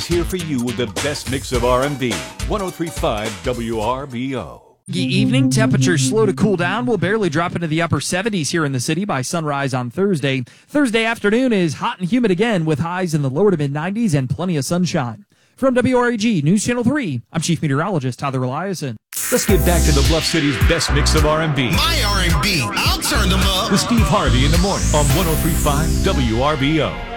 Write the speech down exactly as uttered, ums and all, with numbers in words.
Here for you with the best mix of R and B. one oh three point five W R B O. Evening temperatures slow to cool down. We'll barely drop into the upper seventies here in the city by sunrise on Thursday. Thursday afternoon is hot and humid again with highs in the lower to mid nineties and plenty of sunshine. From W R A G News Channel three, I'm Chief Meteorologist Tyler Eliason. Let's get back to the Bluff City's best mix of R and B. My R and B, I'll turn them up. With Steve Harvey in the morning on one oh three point five W R B O.